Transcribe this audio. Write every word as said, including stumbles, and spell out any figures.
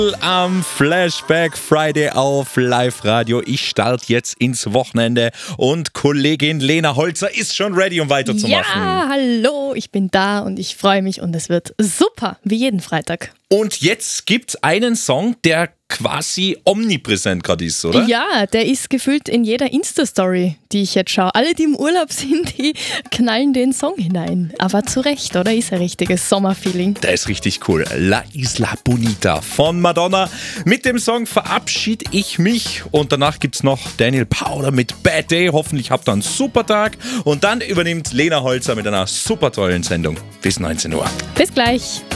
Am Flashback Friday auf Live-Radio. Ich starte jetzt ins Wochenende und Kollegin Lena Holzer ist schon ready, um weiterzumachen. Ja, hallo, ich bin da und ich freue mich und es wird super, wie jeden Freitag. Und jetzt gibt's einen Song, der quasi omnipräsent gerade ist, oder? Ja, der ist gefühlt in jeder Insta-Story, die ich jetzt schaue. Alle, die im Urlaub sind, die knallen den Song hinein. Aber zu Recht, oder? Ist ein richtiges Sommerfeeling. Der ist richtig cool. La Isla Bonita von Madonna. Mit dem Song verabschiede ich mich und danach gibt's noch Daniel Powder mit Bad Day. Hoffentlich habt ihr einen super Tag. Und dann übernimmt Lena Holzer mit einer super tollen Sendung. Bis neunzehn Uhr. Bis gleich.